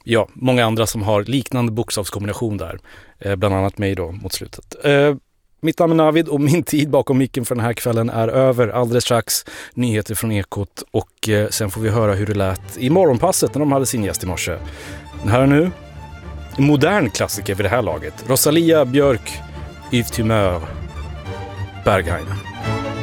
ja, många andra som har liknande bokstavskombination där. Bland annat mig då mot slutet. Mitt namn är Navid och min tid bakom micken för den här kvällen är över. Alldeles strax nyheter från Ekot och sen får vi höra hur det lät i morgonpasset när de hade sin gäst i morse. Den här är nu en modern klassiker vid det här laget. Rosalia Björk, Yves Tumeur, Berghain.